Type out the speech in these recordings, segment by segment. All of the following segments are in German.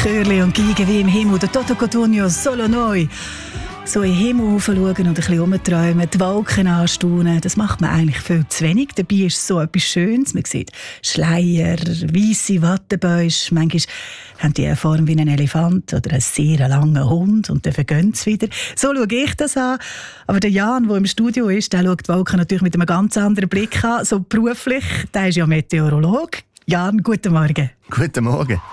Chörli und Geige wie im Himmel, der Toto Cotugno solo noi. So in den Himmel schauen und ein bisschen rumträumen, die Wolken anstaunen, das macht man eigentlich viel zu wenig. Dabei ist es so etwas Schönes. Man sieht Schleier, weisse Wattebäusche, manchmal haben die eine Form wie ein Elefant oder einen sehr langen Hund und dann vergehen sie wieder. So schaue ich das an. Aber der Jan, der im Studio ist, der schaut die Wolken natürlich mit einem ganz anderen Blick an, so beruflich. Der ist ja Meteorolog. Jan, guten Morgen. Guten Morgen.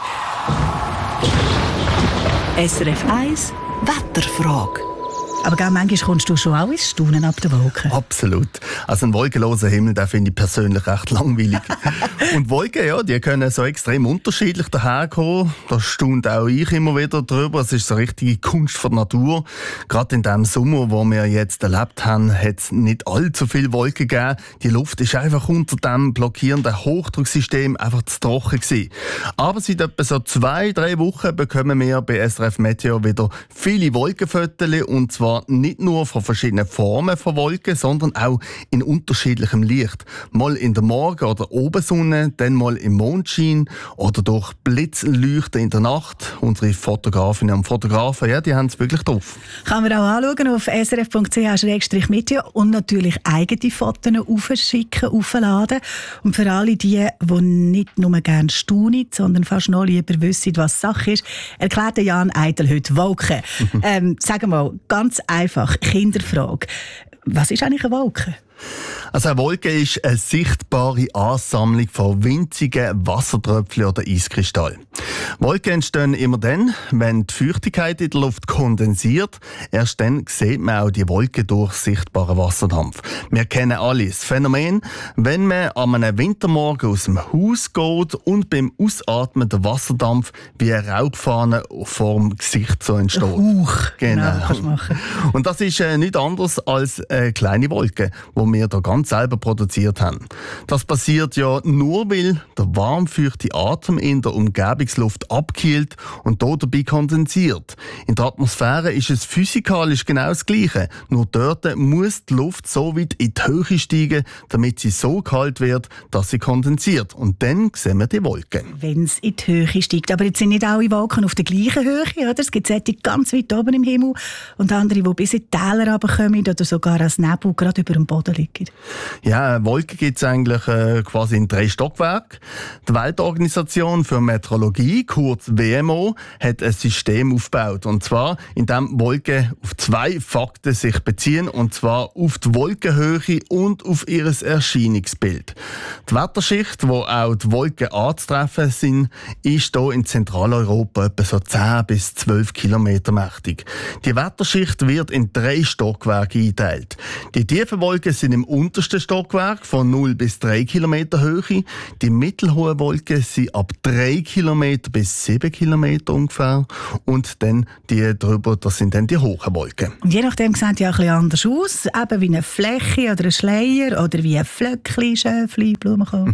SRF 1 Wetterfrage. Aber manchmal kommst du schon auch ins Staunen ab den Wolken. Absolut. Also ein wolkenloser Himmel, den finde ich persönlich recht langweilig. Und Wolken, ja, die können so extrem unterschiedlich daherkommen. Da staunt auch ich immer wieder drüber. Es ist so eine richtige Kunst von der Natur. Gerade in dem Sommer, wo wir jetzt erlebt haben, hat es nicht allzu viele Wolken gegeben. Die Luft ist einfach unter dem blockierenden Hochdrucksystem einfach zu trocken gewesen. Aber seit etwa so 2-3 Wochen bekommen wir bei SRF Meteo wieder viele Wolkenfotos, und zwar nicht nur von verschiedenen Formen von Wolken, sondern auch in unterschiedlichem Licht. Mal in der Morgen- oder Obersonne, dann mal im Mondschein oder durch Blitzleuchten in der Nacht. Unsere Fotografinnen und Fotografen, ja, die haben es wirklich drauf. Kann man auch anschauen auf srf.ch/meteo und natürlich eigene Fotos aufschicken, aufladen. Und für alle die nicht nur gerne staunen, sondern fast noch lieber wissen, was Sache ist, erklärt Jan Eitel heute Wolken. Sagen wir mal, ganz einfach, Kinderfrage. Was ist eigentlich eine Wolke? Also eine Wolke ist eine sichtbare Ansammlung von winzigen Wassertröpfchen oder Eiskristallen. Wolken entstehen immer dann, wenn die Feuchtigkeit in der Luft kondensiert. Erst dann sieht man auch die Wolken durch sichtbaren Wasserdampf. Wir kennen alle das Phänomen, wenn man an einem Wintermorgen aus dem Haus geht und beim Ausatmen der Wasserdampf wie eine Rauchfahne vor dem Gesicht so entsteht. Genau. Kannst du machen. Und das ist nichts anderes als eine kleine Wolke, die wir hier ganz selber produziert haben. Das passiert ja nur, weil der warmfeuchte Atem in der Umgebungsluft abkühlt und dort dabei kondensiert. In der Atmosphäre ist es physikalisch genau das Gleiche. Nur dort muss die Luft so weit in die Höhe steigen, damit sie so kalt wird, dass sie kondensiert. Und dann sehen wir die Wolken. Wenn es in die Höhe steigt. Aber jetzt sind nicht alle Wolken auf der gleichen Höhe. Oder? Es gibt solche ganz weit oben im Himmel und andere, die bis in die Täler runterkommen oder sogar als Nebel gerade über dem Boden liegen. Ja, Wolken gibt es eigentlich quasi in 3 Stockwerken. Die Weltorganisation für Meteorologie, kurz WMO, hat ein System aufgebaut. Und zwar, indem Wolken auf 2 Fakten sich beziehen, und zwar auf die Wolkenhöhe und auf ihr Erscheinungsbild. Die Wetterschicht, wo auch die Wolken anzutreffen sind, ist hier in Zentraleuropa etwa so 10 bis 12 Kilometer mächtig. Die Wetterschicht wird in 3 Stockwerke eingeteilt. Die tiefen Wolken sind im untersten Stockwerk von 0 bis 3 Kilometer Höhe. Die mittelhohen Wolken sind ab 3 Kilometer bis 7 Kilometer ungefähr. Und dann die drüber, das sind dann die hohen Wolken. Und je nachdem sehen die ja ein bisschen anders aus. Eben wie eine Fläche oder ein Schleier oder wie ein Flöckchen, Schäfli, Blumenkohl.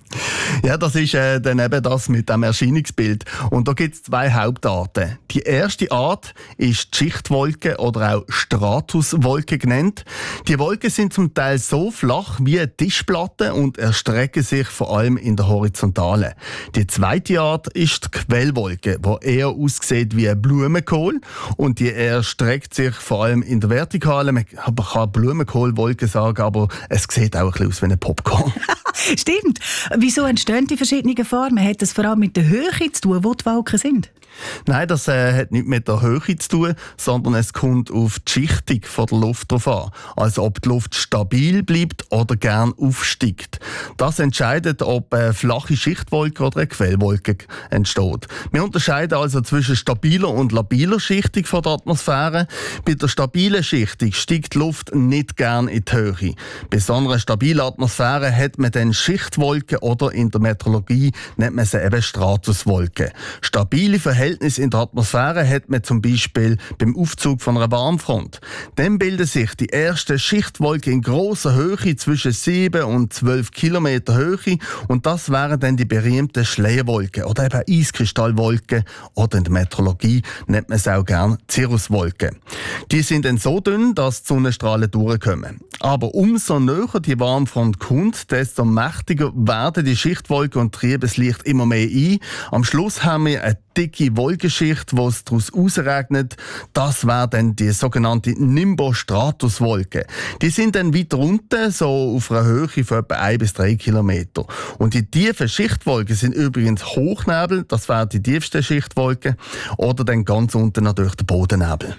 Ja, das ist dann eben das mit dem Erscheinungsbild. Und da gibt es 2 Hauptarten. Die erste Art ist die Schichtwolke oder auch Stratuswolke genannt. Die Wolken sind zum Teil so flach wie eine Tischplatte und erstrecken sich vor allem in der Horizontale. Die zweite Art ist die Quellwolke, die eher aussieht wie ein Blumenkohl und die erstreckt sich vor allem in der Vertikalen. Man kann Blumenkohlwolke sagen, aber es sieht auch ein bisschen aus wie ein Popcorn. Stimmt. Wieso entstehen die verschiedenen Formen? Hat das vor allem mit der Höhe zu tun, wo die Wolken sind? Nein, das hat nicht mit der Höhe zu tun, sondern es kommt auf die Schichtung von der Luft drauf an. Also ob die Luft stabil bleibt oder gern aufsteigt. Das entscheidet, ob eine flache Schichtwolke oder eine Quellwolke entsteht. Wir unterscheiden also zwischen stabiler und labiler Schichtung von der Atmosphäre. Bei der stabilen Schichtung steigt die Luft nicht gern in die Höhe. Bei so einer stabilen Atmosphäre hat man dann Schichtwolken oder in der Meteorologie nennt man sie eben Stratuswolken. Stabile Verhältnisse in der Atmosphäre hat man zum Beispiel beim Aufzug von einer Warmfront. Dann bilden sich die ersten Schichtwolken in grosser Höhe zwischen 7 und 12 Kilometer Höhe und das wären dann die berühmten Schleierwolken oder eben Eiskristallwolken oder in der Meteorologie nennt man es auch gerne Cirruswolken. Die sind dann so dünn, dass die Sonnenstrahlen durchkommen. Aber umso näher die Warmfront kommt, desto mächtiger werden die Schichtwolken und trieben das Licht immer mehr ein. Am Schluss haben wir eine dicke Wolkenschicht, die es daraus rausregnet. Das wäre dann die sogenannte Nimbostratuswolke. Die sind dann weiter unten, so auf einer Höhe von etwa 1 bis 3 Kilometer. Und die tiefen Schichtwolken sind übrigens Hochnebel, das wäre die tiefste Schichtwolke, oder dann ganz unten natürlich der Bodennebel.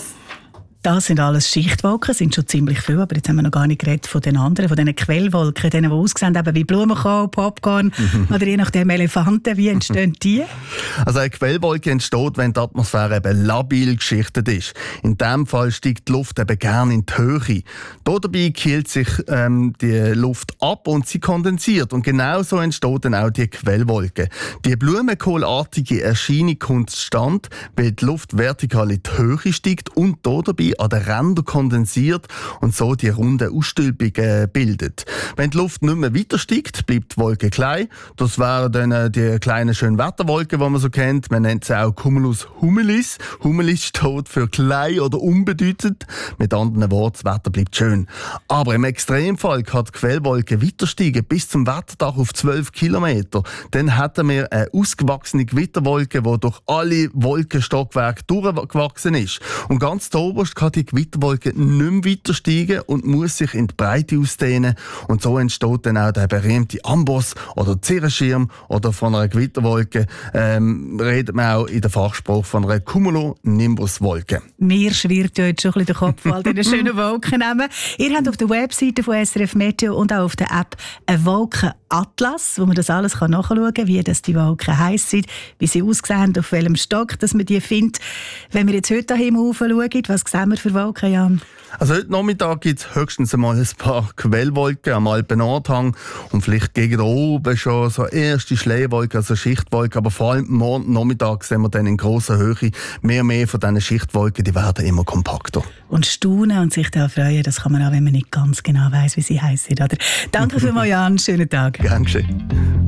Das sind alles Schichtwolken, sind schon ziemlich viel, aber jetzt haben wir noch gar nicht geredet von den anderen, von diesen Quellwolken, denen, die aussehen eben wie Blumenkohl, Popcorn oder je nachdem Elefanten. Wie entstehen die? Also eine Quellwolke entsteht, wenn die Atmosphäre eben labil geschichtet ist. In diesem Fall steigt die Luft eben gerne in die Höhe. Dabei kühlt sich die Luft ab und sie kondensiert. Und genau so entsteht dann auch die Quellwolke. Die blumenkohlartige Erscheinung kommt zustande, weil die Luft vertikal in die Höhe steigt und dabei an den Rändern kondensiert und so die runde Ausstülpungen bildet. Wenn die Luft nicht mehr weiter steigt, bleibt die Wolke klein. Das wären dann die kleinen schönen Wetterwolken, die man so kennt. Man nennt sie auch Cumulus humilis. Humilis steht für klein oder unbedeutend. Mit anderen Worten, das Wetter bleibt schön. Aber im Extremfall kann die Quellwolke weiter steigen bis zum Wetterdach auf 12 Kilometer. Dann hätten wir eine ausgewachsene Gewitterwolke, die durch alle Wolkenstockwerke durchgewachsen ist. Und ganz da oberst kann die Gewitterwolke nicht mehr weiter steigen und muss sich in die Breite ausdehnen. Und so entsteht dann auch der berühmte Amboss oder Cirrenschirm, oder von einer Gewitterwolke redet man auch in der Fachsprache von einer Cumulonimbuswolke. Mir schwirrt ja jetzt schon ein bisschen der Kopf, all diese schönen Wolkennamen. Ihr habt auf der Webseite von SRF Meteo und auch auf der App einen Wolkenatlas, wo man das alles nachschauen kann, wie das die Wolken heissen, wie sie aussehen, auf welchem Stock dass man die findet. Wenn wir jetzt heute daheim schauen, was sehen wir für Wolken, Jan? Also heute Nachmittag gibt es höchstens einmal ein paar Quellwolken am Alpennordhang und vielleicht gegen oben schon so erste Schleierwolken, also Schichtwolken, aber vor allem morgen Nachmittag sehen wir dann in grosser Höhe mehr von diesen Schichtwolken, die werden immer kompakter. Und staunen und sich da freuen, das kann man auch, wenn man nicht ganz genau weiss, wie sie heissen. Danke vielmals, Jan, schönen Tag. Gern geschehen.